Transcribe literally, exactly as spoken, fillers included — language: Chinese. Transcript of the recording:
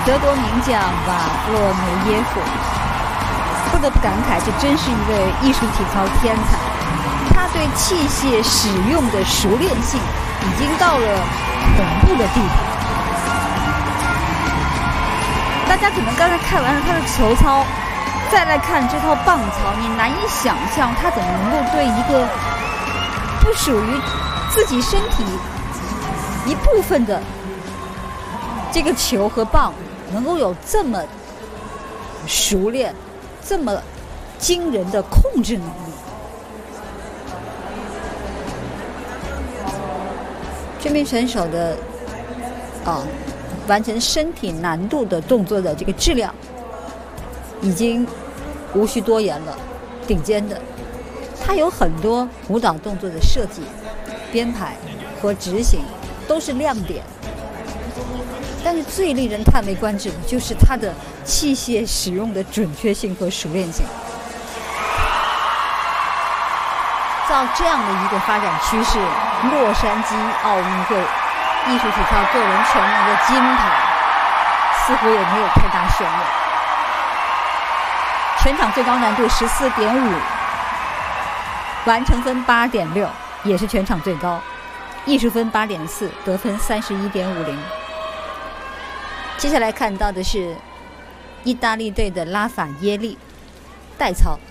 德国名将瓦弗洛梅耶夫，不得不感慨，这真是一位艺术体操天才。他对器械使用的熟练性已经到了恐怖的地步。大家可能刚才看完了他的球操，再来看这套棒操，你难以想象他怎么能够对一个不属于自己身体一部分的这个球和棒能够有这么熟练、这么惊人的控制能力。这名选手的啊，完成身体难度的动作的这个质量已经无需多言了，顶尖的。他有很多舞蹈动作的设计、编排和执行都是亮点，但是最令人叹为观止的就是他的器械使用的准确性和熟练性。照这样的一个发展趋势，洛杉矶奥运会艺术体操个人全能的金牌似乎也没有太大悬念。全场最高难度十四点五，完成分八点六，也是全场最高，艺术分八点四，得分三十一点五零。接下来看到的是意大利队的拉法耶利代操。